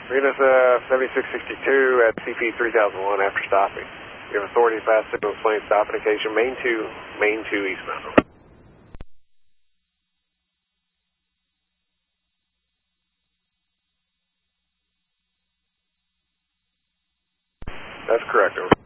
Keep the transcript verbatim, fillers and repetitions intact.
Venus uh, seventy-six sixty-two at C P three thousand one after stopping. You have authority to pass signal plane stop indication, main two, main two eastbound. That's correct, over.